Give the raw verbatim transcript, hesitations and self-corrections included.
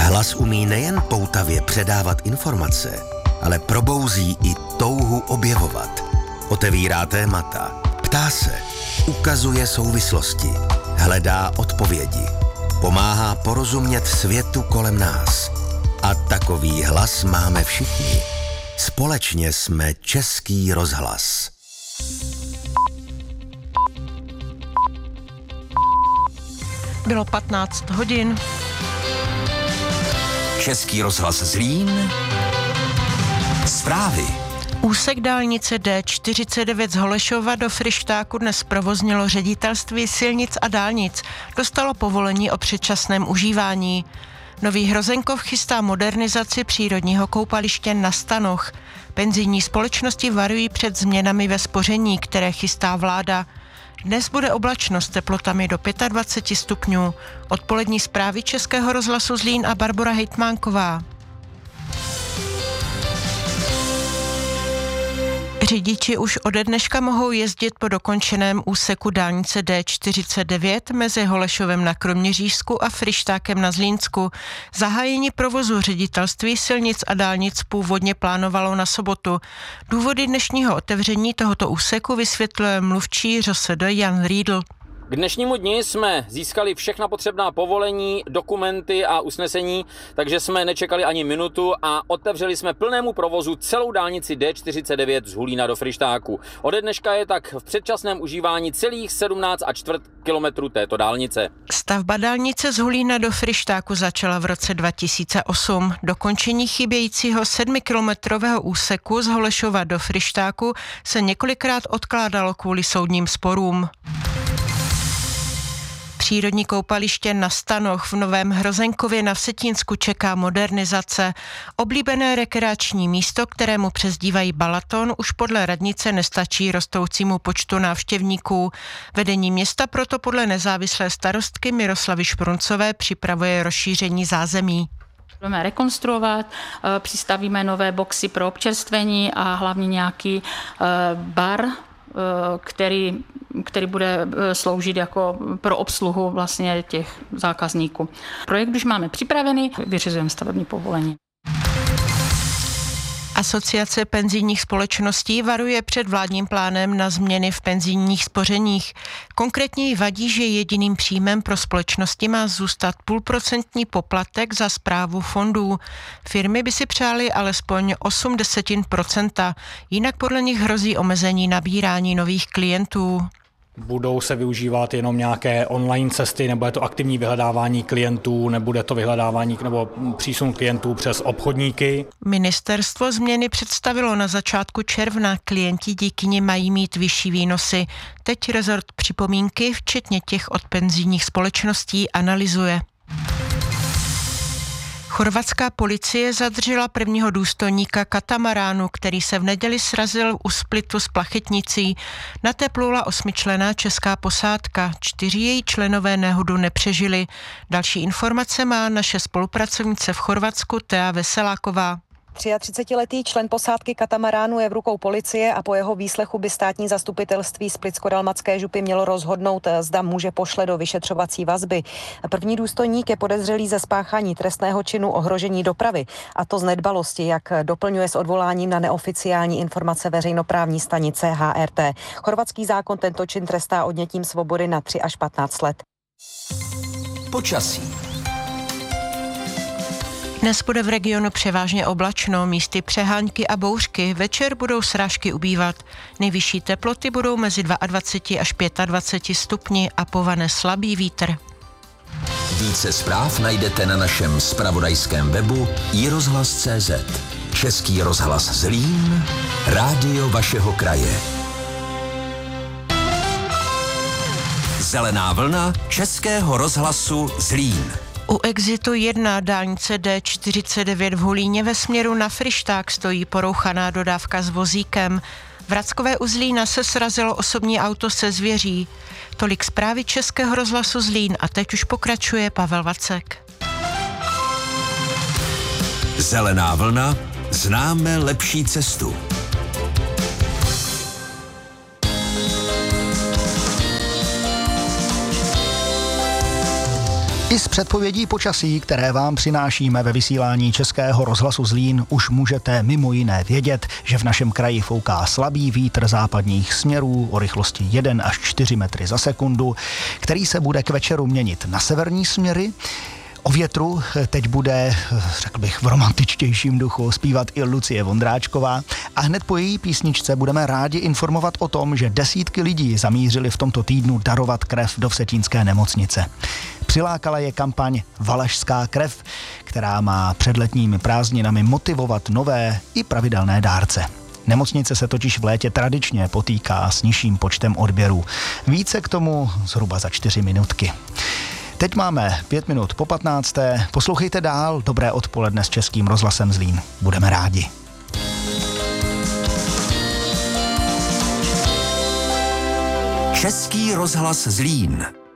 Hlas umí nejen poutavě předávat informace, ale probouzí i touhu objevovat. Otevírá témata, ptá se, ukazuje souvislosti, hledá odpovědi, pomáhá porozumět světu kolem nás. A takový hlas máme všichni. Společně jsme Český rozhlas. Bylo patnáct hodin. Český rozhlas Zlín. Zprávy. Úsek dálnice D čtyřicet devět z Holešova do Fryštáku dnes provoznilo Ředitelství silnic a dálnic. Dostalo povolení o předčasném užívání. Nový Hrozenkov chystá modernizaci přírodního koupaliště na Stanoch. Penzijní společnosti varují před změnami ve spoření, které chystá vláda. Dnes bude oblačno s teplotami do dvacet pět stupňů. Odpolední zprávy Českého rozhlasu Zlín a Barbora Hejtmánková. Řidiči už ode dneška mohou jezdit po dokončeném úseku dálnice D čtyřicet devět mezi Holešovem na Kroměřížsku a Fryštákem na Zlínsku. Zahájení provozu Ředitelství silnic a dálnic původně plánovalo na sobotu. Důvody dnešního otevření tohoto úseku vysvětluje mluvčí ŘSD Jan Riedl. K dnešnímu dni jsme získali všechna potřebná povolení, dokumenty a usnesení, takže jsme nečekali ani minutu a otevřeli jsme plnému provozu celou dálnici D čtyřicet devět z Hulína do Fryštáku. Ode dneška je tak v předčasném užívání celých sedmnáct a čtvrt kilometrů této dálnice. Stavba dálnice z Hulína do Fryštáku začala v roce dva tisíce osm. Dokončení chybějícího sedmikilometrového úseku z Holešova do Fryštáku se několikrát odkládalo kvůli soudním sporům. Přírodní koupaliště na Stanoch v Novém Hrozenkově na Vsetínsku čeká modernizace. Oblíbené rekreační místo, kterému přezdívají Balaton, už podle radnice nestačí rostoucímu počtu návštěvníků. Vedení města proto podle nezávislé starostky Miroslavy Špruncové připravuje rozšíření zázemí. Budeme rekonstruovat, přistavíme nové boxy pro občerstvení a hlavně nějaký bar, který, který bude sloužit jako pro obsluhu vlastně těch zákazníků. Projekt už máme připravený, vyřizujeme stavební povolení. Asociace penzijních společností varuje před vládním plánem na změny v penzijních spořeních. Konkrétně jí vadí, že jediným příjmem pro společnosti má zůstat půlprocentní poplatek za správu fondů. Firmy by si přály alespoň osm desetin procenta, jinak podle nich hrozí omezení nabírání nových klientů. Budou se využívat jenom nějaké online cesty, nebo je to aktivní vyhledávání klientů, nebude to vyhledávání nebo přísun klientů přes obchodníky? Ministerstvo změny představilo na začátku června. Klienti díky nim mají mít vyšší výnosy. Teď rezort připomínky, včetně těch od penzijních společností, analyzuje. Chorvatská policie zadržela prvního důstojníka katamaránu, který se v neděli srazil u Splitu s plachetnicí. Na té plula osmičlenná česká posádka. Čtyři její členové nehodu nepřežili. Další informace má naše spolupracovnice v Chorvatsku Tea Veseláková. třiatřicetiletý člen posádky katamaránu je v rukou policie a po jeho výslechu by státní zastupitelství Splitsko-dalmatské župy mělo rozhodnout, zda muže pošle do vyšetřovací vazby. První důstojník je podezřelý ze spáchání trestného činu ohrožení dopravy, a to z nedbalosti, jak doplňuje s odvoláním na neoficiální informace veřejnoprávní stanice H R T. Chorvatský zákon tento čin trestá odnětím svobody na tři až patnáct let. Počasí. Dnes bude v regionu převážně oblačno, místy přehánky a bouřky. Večer budou srážky ubývat. Nejvyšší teploty budou mezi dvacet dva až dvacet pět stupni a povane slabý vítr. Více zpráv najdete na našem zpravodajském webu i rozhlas tečka cé zet. Český rozhlas Zlín, rádio vašeho kraje. Zelená vlna Českého rozhlasu Zlín. U exitu jedna dálnice D čtyřicet devět v Hulíně ve směru na Fryšták stojí porouchaná dodávka s vozíkem. V Rackové u Zlína se srazilo osobní auto se zvěří. Tolik zprávy Českého rozhlasu Zlín a teď už pokračuje Pavel Vacek. Zelená vlna, známe lepší cestu. I z předpovědí počasí, které vám přinášíme ve vysílání Českého rozhlasu Zlín, už můžete mimo jiné vědět, že v našem kraji fouká slabý vítr západních směrů o rychlosti jedna až čtyři metry za sekundu, který se bude k večeru měnit na severní směry. O větru teď bude, řekl bych, v romantičtějším duchu zpívat i Lucie Vondráčková a hned po její písničce budeme rádi informovat o tom, že desítky lidí zamířili v tomto týdnu darovat krev do vsetínské nemocnice. Přilákala je kampaň Valašská krev, která má před letními prázdninami motivovat nové i pravidelné dárce. Nemocnice se totiž v létě tradičně potýká s nižším počtem odběrů. Více k tomu zhruba za čtyři minutky. Teď máme pět minut po patnácté. Poslouchejte dál. Dobré odpoledne s Českým rozhlasem Zlín. Budeme rádi. Český rozhlas Zlín.